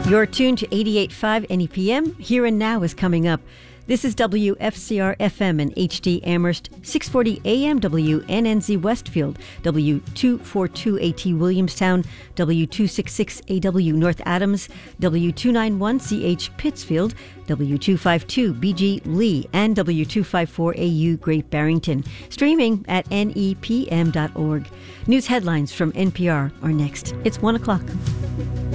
You're tuned to 88.5 NEPM. Here and Now is coming up. This is WFCR FM and HD Amherst, 640 AM WNNZ Westfield, W242 AT Williamstown, W266 AW North Adams, W291 CH Pittsfield, W252 BG Lee, and W254 AU Great Barrington. Streaming at nepm.org. News headlines from NPR are next. It's 1 o'clock.